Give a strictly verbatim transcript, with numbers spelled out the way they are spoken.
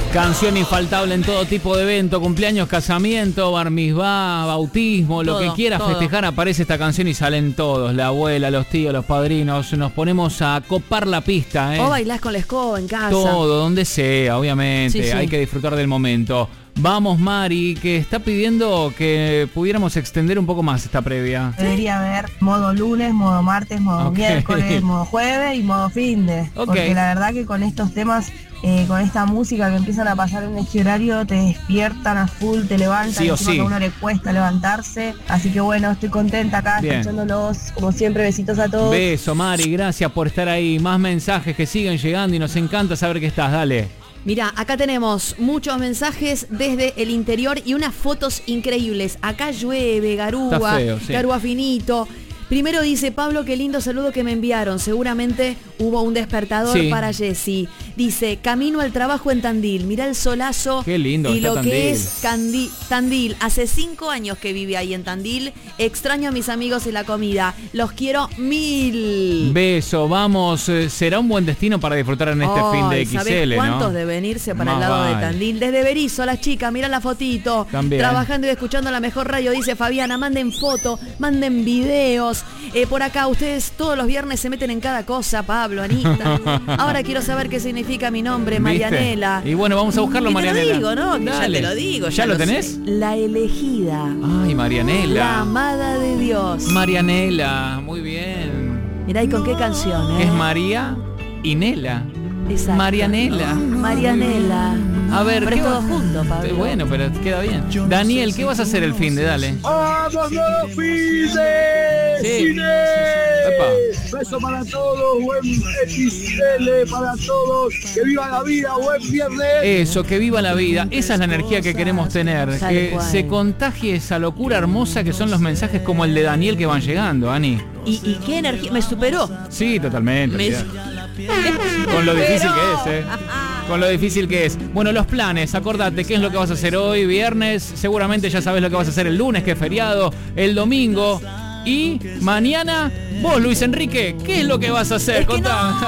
Canción infaltable en todo tipo de evento, cumpleaños, casamiento, bar mitzvah, bautismo, todo, lo que quieras todo. Festejar, aparece esta canción y salen todos, la abuela, los tíos, los padrinos, nos ponemos a copar la pista, ¿eh? O bailás con la escoba en casa. Todo, donde sea, obviamente, sí, sí. Hay que disfrutar del momento. Vamos, Mari, que está pidiendo que pudiéramos extender un poco más esta previa. Debería haber modo lunes, modo martes, modo okay. miércoles, modo jueves y modo finde. Okay. Porque la verdad que con estos temas, eh, con esta música que empiezan a pasar en este horario, te despiertan a full, te levantan, sí, o sí. que a uno le cuesta levantarse. Así que bueno, estoy contenta acá, bien. Escuchándolos. Como siempre, besitos a todos. Beso, Mari, gracias por estar ahí. Más mensajes que siguen llegando y nos encanta saber que estás, dale. Mirá, acá tenemos muchos mensajes desde el interior y unas fotos increíbles. Acá llueve, garúa, feo, sí. garúa finito. Primero dice, Pablo, qué lindo saludo que me enviaron. Seguramente hubo un despertador sí. para Jessy. Dice, camino al trabajo en Tandil. Mirá el solazo. Qué lindo y lo Tandil. Que es Candi- Tandil. Hace cinco años que vive ahí en Tandil. Extraño a mis amigos y la comida. Los quiero mil. Beso, vamos. Eh, será un buen destino para disfrutar en este oh, fin de X L, ¿no? ¿Cuántos de venirse para Más el lado vale. de Tandil? Desde Berizo, las chicas, mirá la fotito. También. Trabajando y escuchando la mejor radio, dice Fabiana. Manden foto, manden videos. Eh, por acá, ustedes todos los viernes se meten en cada cosa, Pablo, Anita. Ahora quiero saber qué significa mi nombre, Marianela. Y bueno, vamos a buscarlo, y Marianela. Te lo digo, ¿no? Que ya te lo digo. ¿Ya, ya lo, lo tenés? Sé. La elegida. Ay, Marianela. La amada de Dios. Marianela, muy bien. Mirá, ¿y con qué canción, eh? Es María y Nela. Exacto. Marianela. Marianela. A ver, pero es todo junto, Pablo. Bueno, pero queda bien. Daniel, ¿qué vas a hacer el fin de? Dale. ¡Vamos, los fines! Sí. ¡Cine! Beso para todos, buen X L para todos. Que viva la vida, buen viernes. Eso, que viva la vida. Esa es la energía que queremos tener. Tal que cual. se contagie esa locura hermosa que son los mensajes como el de Daniel que van llegando, Ani. ¿Y, y qué energía? ¿Me superó? Sí, totalmente. Me... Con lo difícil que es, ¿eh? Con lo difícil que es. Bueno, los planes, acordate qué es lo que vas a hacer hoy, viernes. Seguramente ya sabes lo que vas a hacer el lunes, que es feriado, el domingo. Y mañana, vos, Luis Enrique, ¿qué es lo que vas a hacer? Es que Contá. no.